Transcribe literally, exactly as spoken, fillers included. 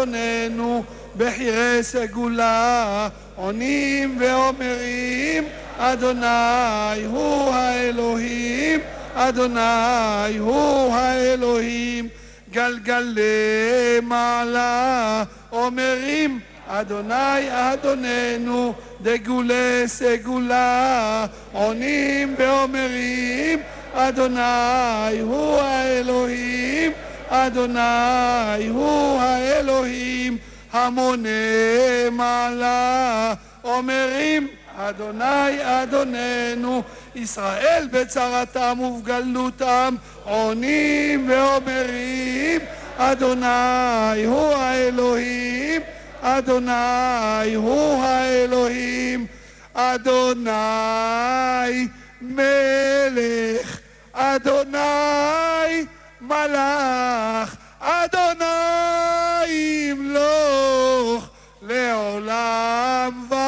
אדוננו בחירי סגולה, עונים ואומרים אדוני הוא האלוהים, אדוני הוא האלוהים. גלגלי מעלה אומרים אדוני אדוננו דגולי סגולה, עונים ואומרים אדוני הוא האלוהים, אדוני הוא האלוהים. המוני מעלה אומרים אדוני אדוננו, ישראל בצרתם ובגלותם, עונים ואומרים אדוני הוא האלוהים, אדוני הוא האלוהים. אדוני מלך, אדוני מלך, אדוני ימלוך לעולם.